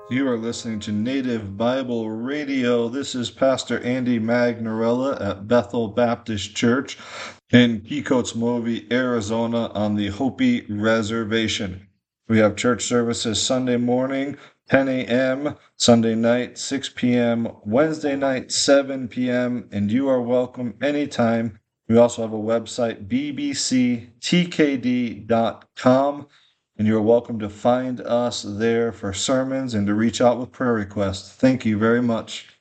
You are listening to Native Bible Radio. This is Pastor Andy Magnarella at Bethel Baptist Church in Quixotes, Arizona on the Hopi Reservation. We have church services Sunday morning, 10 a.m., Sunday night, 6 p.m., Wednesday night, 7 p.m., and you are welcome anytime. We also have a website, bbctkd.com. And you're welcome to find us there for sermons and to reach out with prayer requests. Thank you very much.